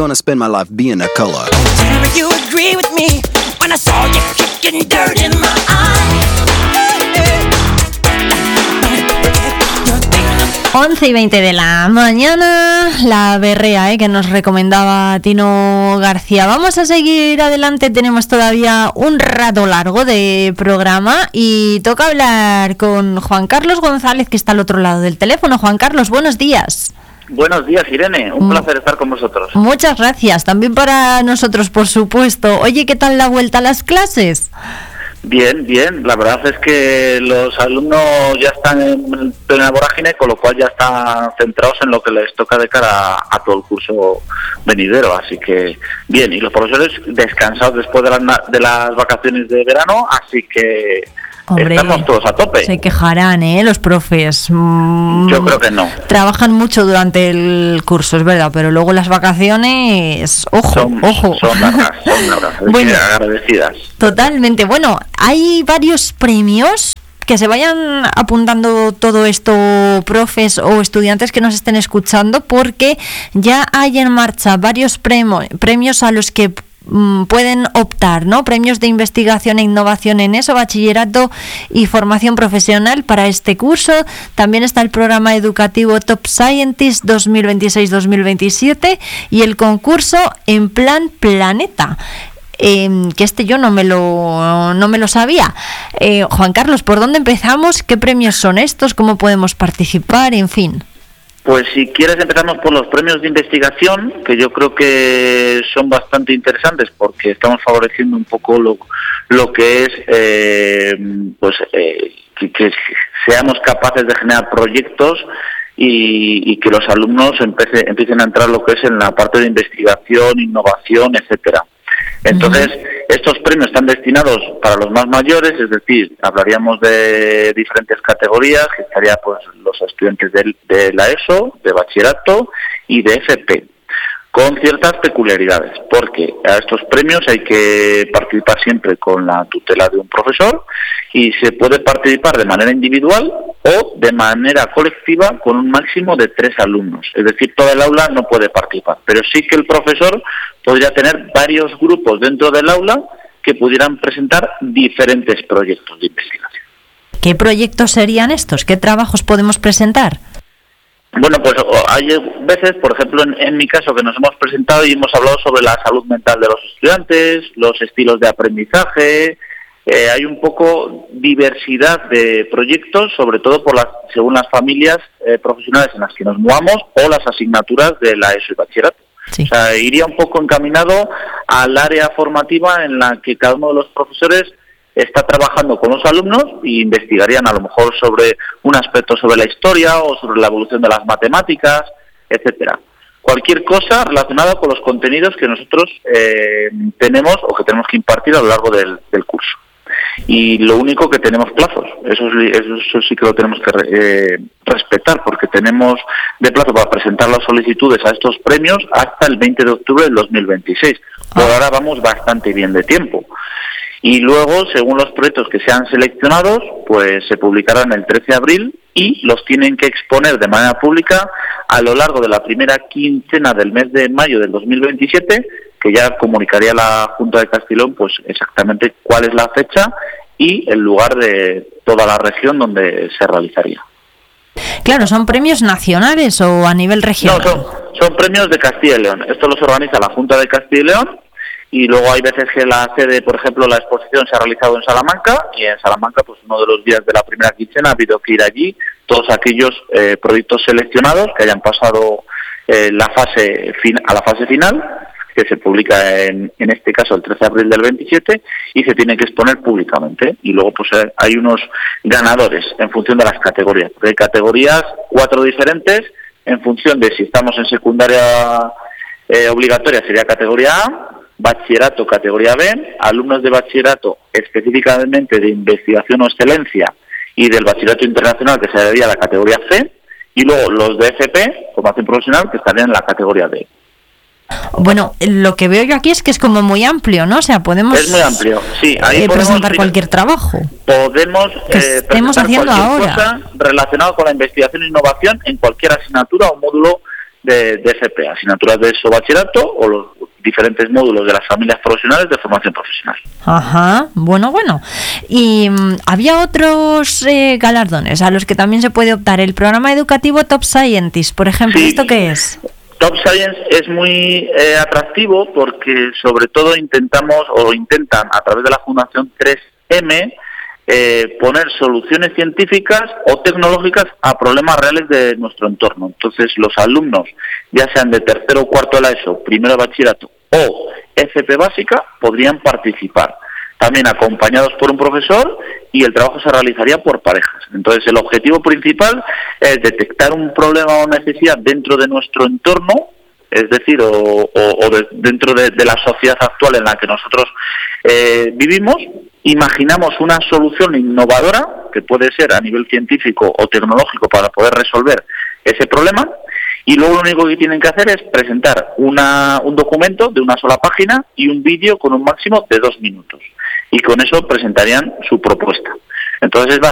gonna spend my life being a color. Tell you agree with me when I saw you kicking dirt in my eye. 11:20 de la mañana, la berrea que nos recomendaba Tino García. Vamos a seguir adelante, tenemos todavía un rato largo de programa y toca hablar con Juan Carlos González, que está al otro lado del teléfono. Juan Carlos, buenos días. Buenos días, Irene, un placer estar con vosotros. Muchas gracias, también para nosotros, por supuesto. Oye, ¿qué tal la vuelta a las clases? Bien, la verdad es que los alumnos ya están en plena vorágine, con lo cual ya están centrados en lo que les toca de cara a todo el curso venidero, así que bien, y los profesores descansados después de las vacaciones de verano, así que hombre, estamos todos a tope. Se quejarán, los profes. Yo creo que no. Trabajan mucho durante el curso, es verdad, pero luego las vacaciones, ojo. Son largas, bueno, agradecidas. Totalmente. Bueno, hay varios premios. Que se vayan apuntando todo esto, profes o estudiantes que nos estén escuchando, porque ya hay en marcha varios premios a los que pueden optar, ¿no? Premios de investigación e innovación en ESO, bachillerato y formación profesional para este curso. También está el programa educativo Top Scientist 2026-2027 y el concurso En Plan Planeta. Que yo no me lo sabía. Juan Carlos, ¿por dónde empezamos? ¿Qué premios son estos? ¿Cómo podemos participar? En fin. Pues si quieres empezamos por los premios de investigación, que yo creo que son bastante interesantes porque estamos favoreciendo un poco lo que es que seamos capaces de generar proyectos y que los alumnos empiecen a entrar lo que es en la parte de investigación, innovación, etcétera. Entonces, estos premios están destinados para los más mayores, es decir, hablaríamos de diferentes categorías, que estaría pues los estudiantes de la ESO, de bachillerato y de FP, con ciertas peculiaridades, porque a estos premios hay que participar siempre con la tutela de un profesor y se puede participar de manera individual o de manera colectiva con un máximo de 3 alumnos. Es decir, toda el aula no puede participar, pero sí que el profesor podría tener varios grupos dentro del aula que pudieran presentar diferentes proyectos de investigación. ¿Qué proyectos serían estos? ¿Qué trabajos podemos presentar? Bueno, pues hay veces, por ejemplo, en mi caso, que nos hemos presentado y hemos hablado sobre la salud mental de los estudiantes, los estilos de aprendizaje. Hay un poco diversidad de proyectos, sobre todo según las familias profesionales en las que nos movamos o las asignaturas de la ESO y bachillerato. Sí. O sea, iría un poco encaminado al área formativa en la que cada uno de los profesores está trabajando con los alumnos y investigarían a lo mejor sobre un aspecto sobre la historia o sobre la evolución de las matemáticas, etcétera. Cualquier cosa relacionada con los contenidos que nosotros tenemos o que tenemos que impartir a lo largo del curso. Y lo único que tenemos plazos, eso sí que lo tenemos que respetar, porque tenemos de plazo para presentar las solicitudes a estos premios hasta el 20 de octubre del 2026. Por ahora vamos bastante bien de tiempo. Y luego, según los proyectos que sean seleccionados, pues se publicarán el 13 de abril y los tienen que exponer de manera pública a lo largo de la primera quincena del mes de mayo del 2027, que ya comunicaría la Junta de Castellón pues exactamente cuál es la fecha y el lugar de toda la región donde se realizaría. Claro, ¿son premios nacionales o a nivel regional? No, son premios de Castilla y León. Esto los organiza la Junta de Castilla y León. Y luego hay veces que la sede, por ejemplo, la exposición se ha realizado en Salamanca, y en Salamanca, pues uno de los días de la primera quincena ha habido que ir allí todos aquellos proyectos seleccionados que hayan pasado a la fase final, que se publica en este caso el 13 de abril del 27, y se tiene que exponer públicamente. Y luego pues hay unos ganadores en función de las categorías. Porque hay categorías 4 diferentes en función de si estamos en secundaria obligatoria, sería categoría A, bachillerato categoría B, alumnos de bachillerato específicamente de investigación o excelencia y del bachillerato internacional, que se daría la categoría C, y luego los de FP, formación profesional, que estarían en la categoría D. Bueno, lo que veo yo aquí es que es como muy amplio, ¿no? O sea, podemos... Es muy amplio, sí. Ahí presentar cualquier trabajo. Podemos estemos haciendo cualquier ahora cosa relacionado con la investigación e innovación en cualquier asignatura o módulo de FP, asignaturas de ESO bachillerato o los diferentes módulos de las familias profesionales de formación profesional. Ajá, bueno. Y había otros galardones a los que también se puede optar. El programa educativo Top Scientist, por ejemplo, Sí. ¿esto qué es? Top Science es muy atractivo porque sobre todo intentan a través de la Fundación 3M poner soluciones científicas o tecnológicas a problemas reales de nuestro entorno. Entonces los alumnos, ya sean de tercero o cuarto de la ESO, primero de bachillerato o FP básica, podrían participar, también acompañados por un profesor, y el trabajo se realizaría por parejas. Entonces el objetivo principal es detectar un problema o necesidad dentro de nuestro entorno, es decir, dentro de la sociedad actual en la que nosotros vivimos. Imaginamos una solución innovadora, que puede ser a nivel científico o tecnológico, para poder resolver ese problema, y luego lo único que tienen que hacer es presentar un documento de una sola página y un vídeo con un máximo de 2 minutos, y con eso presentarían su propuesta. Entonces es